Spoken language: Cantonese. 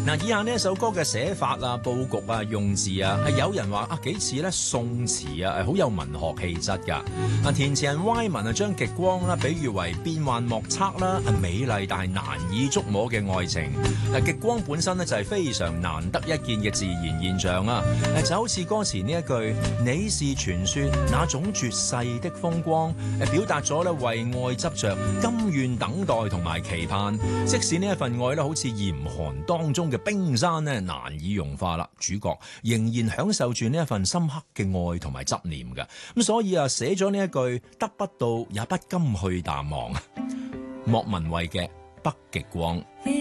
以下呢一首歌嘅寫法啊、佈局啊、用字啊，係有人話幾似咧宋詞啊，係好有文學氣質㗎。填詞人 Y 文將極光啦比喻為變幻莫測啦、美麗但係難以觸摸嘅愛情。極光本身呢，就係非常難得一見嘅自然現象啊，就好似歌詞呢一句你是傳說那種絕世的風光，表達咗咧為愛執着、甘願等待同埋期盼。即使呢一份愛咧好似嚴寒當中嘅冰山咧難以融化啦，主角仍然享受住呢一份深刻嘅愛同埋執念嘅。咁所以寫咗呢一句得不到也不甘去淡忘。莫文蔚嘅北極光。